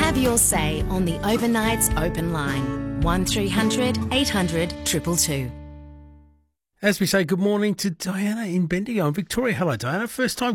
Have your say on the Overnights Open Line. 1300 800 222. As we say good morning to Diana in Bendigo in Victoria. Hello, Diana. First time